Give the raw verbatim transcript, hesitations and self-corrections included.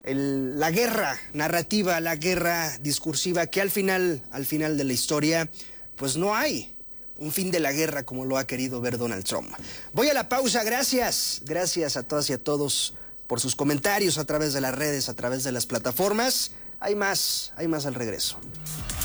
el, la guerra narrativa, la guerra discursiva, que al final, al final de la historia, pues no hay un fin de la guerra como lo ha querido ver Donald Trump. Voy a la pausa, gracias, gracias a todas y a todos por sus comentarios a través de las redes, a través de las plataformas. Hay más, hay más al regreso.